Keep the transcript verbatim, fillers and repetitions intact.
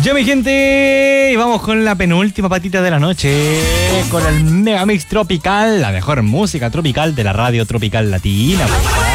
Ya, mi gente, y vamos con la penúltima patita de la noche, con el Megamix Tropical, la mejor música tropical de la radio tropical latina.